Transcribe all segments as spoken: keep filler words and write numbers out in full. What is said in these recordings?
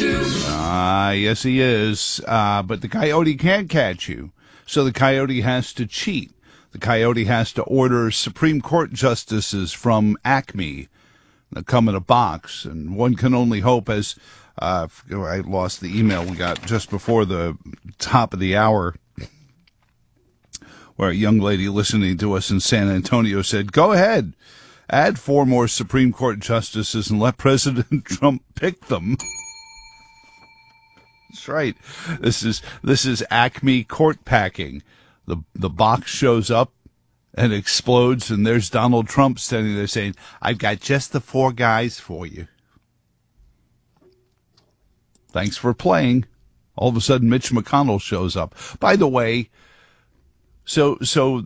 you. Ah, uh, yes, he is. Uh, but the coyote can't catch you. So the coyote has to cheat. The coyote has to order Supreme Court justices from Acme that come in a box. And one can only hope, as uh, I lost the email we got just before the top of the hour, where a young lady listening to us in San Antonio said, go ahead, add four more Supreme Court justices and let President Trump pick them. That's right. This is this is Acme court packing. The the box shows up and explodes, and there's Donald Trump standing there saying, I've got just the four guys for you. Thanks for playing. All of a sudden, Mitch McConnell shows up. By the way, so so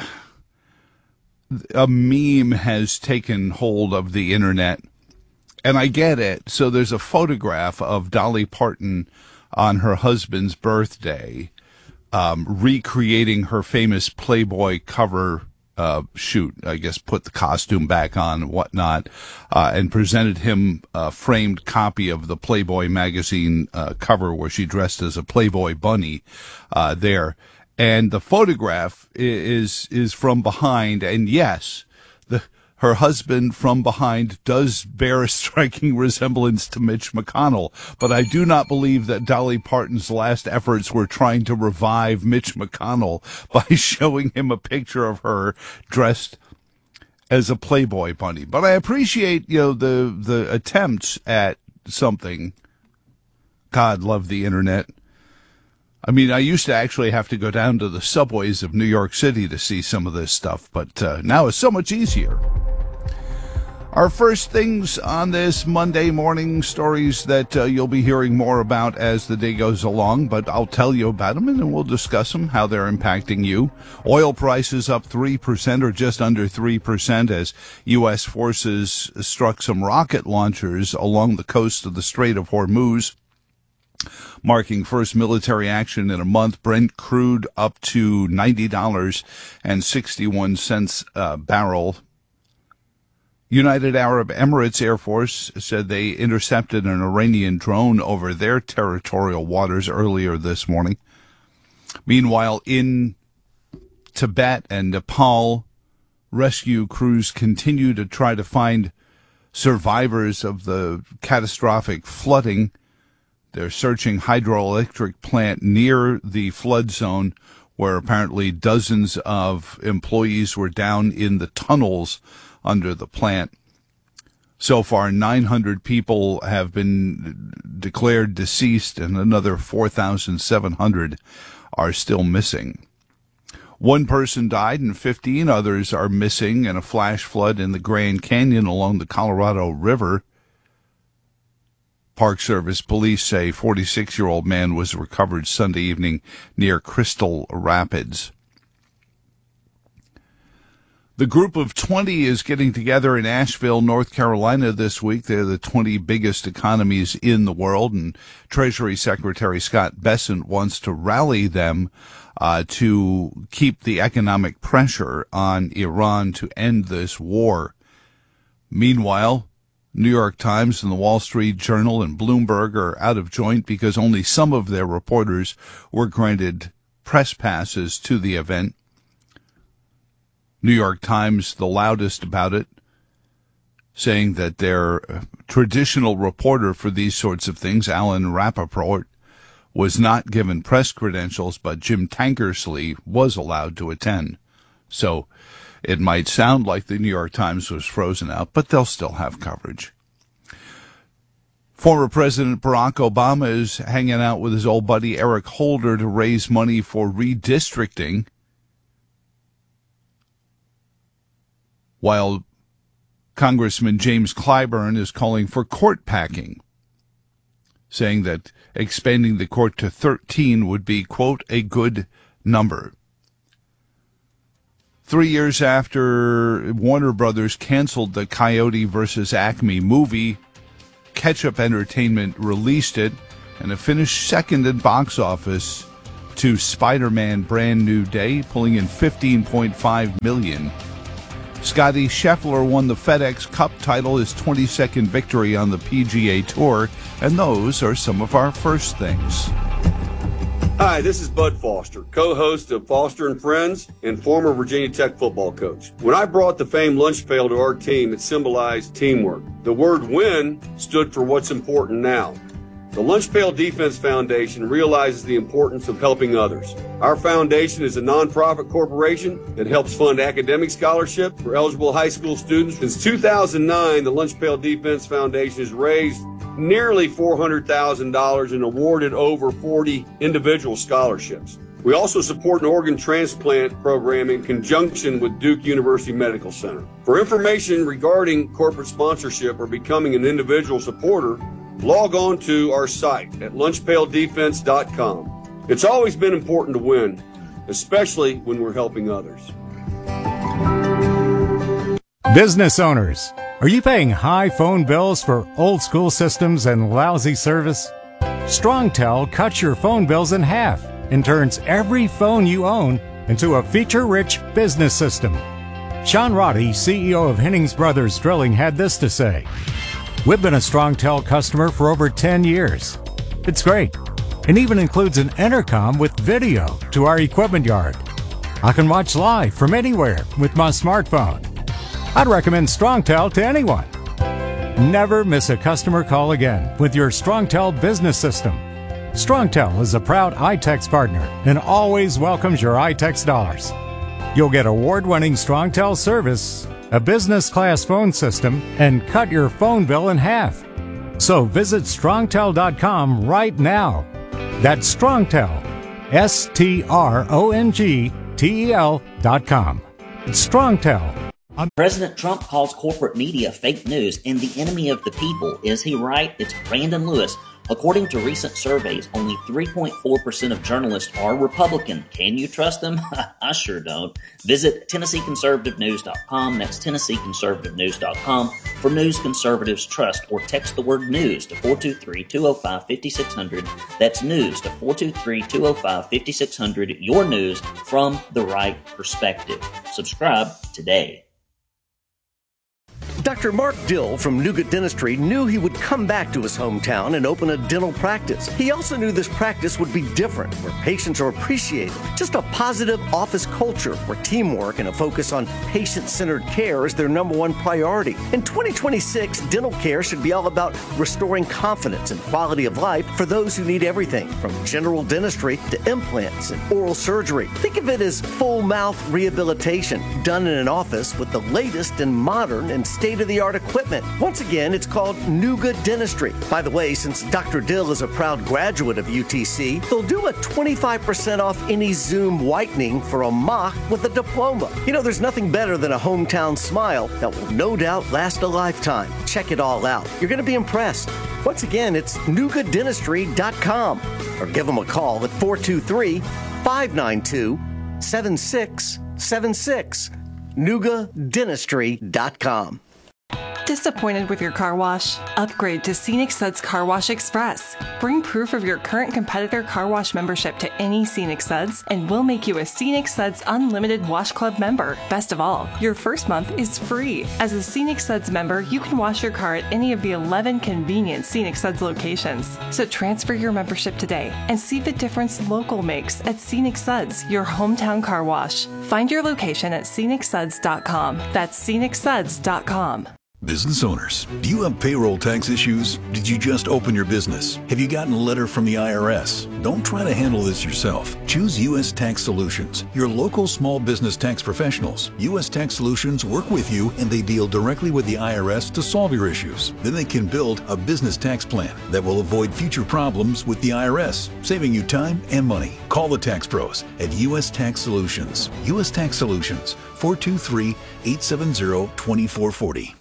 a meme has taken hold of the internet, and I get it. So there's a photograph of Dolly Parton on her husband's birthday, um, recreating her famous Playboy cover uh, shoot, I guess, put the costume back on and whatnot, uh, and presented him a framed copy of the Playboy magazine uh, cover where she dressed as a Playboy bunny uh, there. And the photograph is is from behind, and yes, the her husband from behind does bear a striking resemblance to Mitch McConnell, but I do not believe that Dolly Parton's last efforts were trying to revive Mitch McConnell by showing him a picture of her dressed as a Playboy bunny. But I appreciate, you know, the the attempts at something. God love the internet. I mean, I used to actually have to go down to the subways of New York City to see some of this stuff, but uh, now it's so much easier. Our first things on this Monday morning, stories that uh, you'll be hearing more about as the day goes along, but I'll tell you about them and then we'll discuss them, how they're impacting you. Oil prices up three percent or just under three percent as U S forces struck some rocket launchers along the coast of the Strait of Hormuz, marking first military action in a month. Brent crude up to ninety dollars and sixty-one cents a barrel. United Arab Emirates Air Force said they intercepted an Iranian drone over their territorial waters earlier this morning. Meanwhile, in Tibet and Nepal, rescue crews continue to try to find survivors of the catastrophic flooding. They're searching hydroelectric plant near the flood zone, where apparently dozens of employees were down in the tunnels under the plant. So far, nine hundred people have been declared deceased and another four thousand seven hundred are still missing. One person died and fifteen others are missing in a flash flood in the Grand Canyon along the Colorado River. Park Service police say a forty-six-year-old man was recovered Sunday evening near Crystal Rapids. The group of twenty is getting together in Asheville, North Carolina this week. They're the twenty biggest economies in the world, and Treasury Secretary Scott Bessent wants to rally them uh, to keep the economic pressure on Iran to end this war. Meanwhile, New York Times and the Wall Street Journal and Bloomberg are out of joint because only some of their reporters were granted press passes to the event. New York Times the loudest about it, saying that their traditional reporter for these sorts of things, Alan Rappaport, was not given press credentials, but Jim Tankersley was allowed to attend. So it might sound like the New York Times was frozen out, but they'll still have coverage. Former President Barack Obama is hanging out with his old buddy Eric Holder to raise money for redistricting, while Congressman James Clyburn is calling for court packing, saying that expanding the court to thirteen would be, quote, a good number. Three years after Warner Brothers canceled the Coyote versus Acme movie, Ketchup Entertainment released it, and it finished second in box office to Spider-Man Brand New Day, pulling in fifteen point five million dollars. Scotty Scheffler won the FedEx Cup title, his twenty-second victory on the P G A Tour, and those are some of our first things. Hi, this is Bud Foster, co-host of Foster and Friends and former Virginia Tech football coach. When I brought the famed lunch pail to our team, it symbolized teamwork. The word win stood for what's important now. The Lunch Pail Defense Foundation realizes the importance of helping others. Our foundation is a nonprofit corporation that helps fund academic scholarship for eligible high school students. Since two thousand nine, the Lunch Pail Defense Foundation has raised nearly four hundred thousand dollars and awarded over forty individual scholarships. We also support an organ transplant program in conjunction with Duke University Medical Center. For information regarding corporate sponsorship or becoming an individual supporter, log on to our site at lunch pail defense dot com. It's always been important to win, especially when we're helping others. Business owners, are you paying high phone bills for old school systems and lousy service? StrongTel cuts your phone bills in half and turns every phone you own into a feature-rich business system. Sean Roddy, C E O of Hennings Brothers Drilling, had this to say: "We've been a StrongTel customer for over ten years. It's great, and even includes an intercom with video to our equipment yard. I can watch live from anywhere with my smartphone. I'd recommend StrongTel to anyone. Never miss a customer call again with your StrongTel business system. StrongTel is a proud iTex partner and always welcomes your iTex dollars. You'll get award-winning StrongTel service, a business-class phone system, and cut your phone bill in half. So visit strongtel dot com right now. That's StrongTel, S T R O N G T E L dot com. It's StrongTel. President Trump calls corporate media fake news and the enemy of the people. Is he right? It's Brandon Lewis. According to recent surveys, only three point four percent of journalists are Republican. Can you trust them? I sure don't. Visit Tennessee Conservative News dot com. That's Tennessee Conservative News dot com for news conservatives trust, or text the word news to four two three, two oh five, five six zero zero. That's news to four two three, two oh five, five six zero zero. Your news from the right perspective. Subscribe today. Doctor Mark Dill from Nuga Dentistry knew he would come back to his hometown and open a dental practice. He also knew this practice would be different, where patients are appreciated. Just a positive office culture where teamwork and a focus on patient-centered care is their number one priority. In twenty twenty-six, dental care should be all about restoring confidence and quality of life for those who need everything from general dentistry to implants and oral surgery. Think of it as full mouth rehabilitation done in an office with the latest and modern and state-of-the-art equipment. Once again, it's called Nuga Dentistry. By the way, since Doctor Dill is a proud graduate of U T C, they'll do a twenty-five percent off any Zoom whitening for a mock with a diploma. You know, there's nothing better than a hometown smile that will no doubt last a lifetime. Check it all out. You're going to be impressed. Once again, it's nuga dentistry dot com, or give them a call at four two three, five nine two, seven six seven six. nuga dentistry dot com. Disappointed with your car wash? Upgrade to Scenic Suds Car Wash Express. Bring proof of your current competitor car wash membership to any Scenic Suds, and we'll make you a Scenic Suds Unlimited Wash Club member. Best of all, your first month is free. As a Scenic Suds member, you can wash your car at any of the eleven convenient Scenic Suds locations. So transfer your membership today and see the difference local makes at Scenic Suds, your hometown car wash. Find your location at scenic suds dot com. That's scenic suds dot com. Business owners, do you have payroll tax issues? Did you just open your business? Have you gotten a letter from the I R S? Don't try to handle this yourself. Choose U S Tax Solutions, your local small business tax professionals. U S Tax Solutions work with you, and they deal directly with the I R S to solve your issues. Then they can build a business tax plan that will avoid future problems with the I R S, saving you time and money. Call the tax pros at U S Tax Solutions. U S Tax Solutions, four two three, eight seven zero, two four four zero.